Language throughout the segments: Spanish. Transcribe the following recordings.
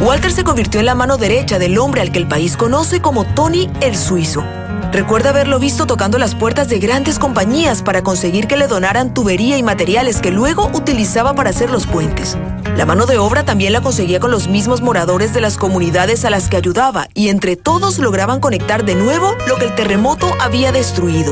Walter se convirtió en la mano derecha del hombre al que el país conoce como Tony el Suizo. Recuerda haberlo visto tocando las puertas de grandes compañías para conseguir que le donaran tubería y materiales que luego utilizaba para hacer los puentes. La mano de obra también la conseguía con los mismos moradores de las comunidades a las que ayudaba, y entre todos lograban conectar de nuevo lo que el terremoto había destruido.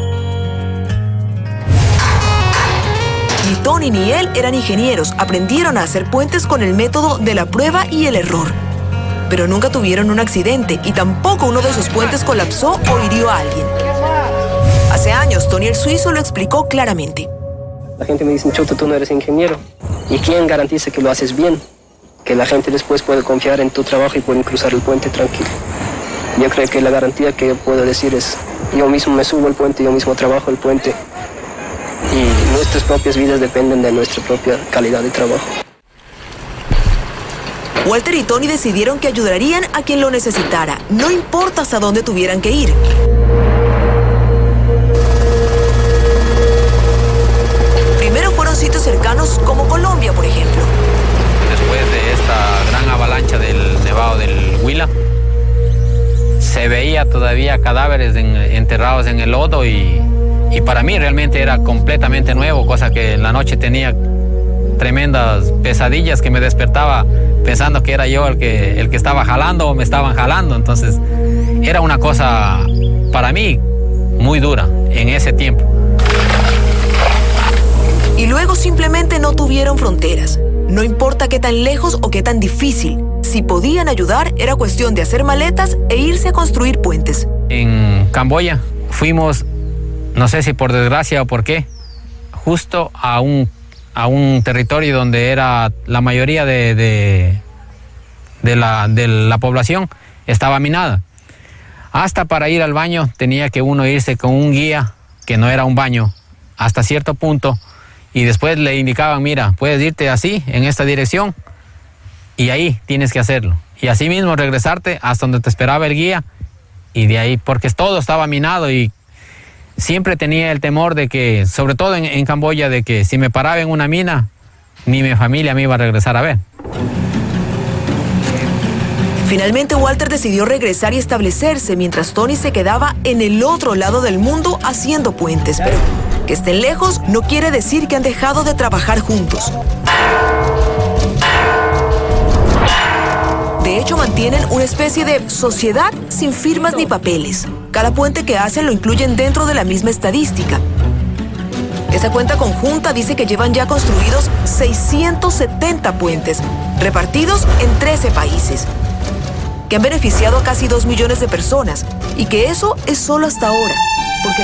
Ni Tony ni él eran ingenieros, aprendieron a hacer puentes con el método de la prueba y el error. Pero nunca tuvieron un accidente y tampoco uno de sus puentes colapsó o hirió a alguien. Hace años, Tony el Suizo lo explicó claramente. La gente me dice, Choto, tú no eres ingeniero. ¿Y quién garantiza que lo haces bien? Que la gente después puede confiar en tu trabajo y pueden cruzar el puente tranquilo. Yo creo que la garantía que yo puedo decir es, yo mismo me subo al puente, yo mismo trabajo el puente. Y nuestras propias vidas dependen de nuestra propia calidad de trabajo. Walter y Tony decidieron que ayudarían a quien lo necesitara, no importa hasta dónde tuvieran que ir. Primero fueron sitios cercanos como Colombia, por ejemplo. Después de esta gran avalancha del Nevado del Huila, se veía todavía cadáveres enterrados en el lodo y para mí realmente era completamente nuevo, cosa que en la noche tenía tremendas pesadillas que me despertaba pensando que era yo el que estaba jalando o me estaban jalando. Entonces era una cosa para mí muy dura en ese tiempo. Y luego simplemente no tuvieron fronteras. No importa qué tan lejos o qué tan difícil. Si podían ayudar, era cuestión de hacer maletas e irse a construir puentes. En Camboya fuimos, no sé si por desgracia o por qué, justo a un territorio donde era la mayoría de la población estaba minada. Hasta para ir al baño tenía que uno irse con un guía, que no era un baño, hasta cierto punto, y después le indicaban, mira, puedes irte así, en esta dirección, y ahí tienes que hacerlo. Y así mismo regresarte hasta donde te esperaba el guía, y de ahí, porque todo estaba minado, y siempre tenía el temor de que, sobre todo en Camboya, de que si me paraba en una mina, ni mi familia me iba a regresar a ver. Finalmente Walter decidió regresar y establecerse, mientras Tony se quedaba en el otro lado del mundo haciendo puentes. Pero que estén lejos no quiere decir que han dejado de trabajar juntos. De hecho, mantienen una especie de sociedad sin firmas ni papeles. Cada puente que hacen lo incluyen dentro de la misma estadística. Esa cuenta conjunta dice que llevan ya construidos 670 puentes, repartidos en 13 países, que han beneficiado a casi 2 millones de personas, y que eso es solo hasta ahora, porque